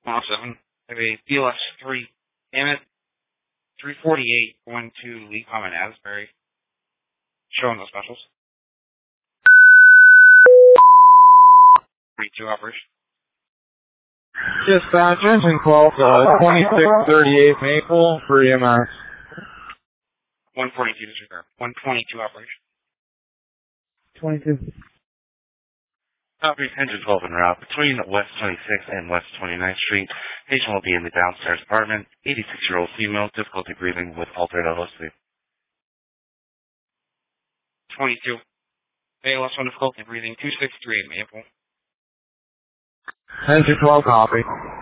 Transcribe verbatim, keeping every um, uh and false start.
one oh seven. I have a B L S three. Damn it. three forty-eight going to Lee Common Asbury. Showing the specials. thirty-two operation. Dispatch, engine twelve, uh, twenty-six thirty-eight Maple for E M S. one forty-two disregard. one twenty-two operation. twenty-two. Copy, engine twelve en route between West twenty-sixth and West twenty-ninth Street. Patient will be in the downstairs apartment. eighty-six-year-old female, difficulty breathing with altered L O C. twenty-two. A L S one difficulty breathing, two sixty-three Maple. Engine twelve, copy.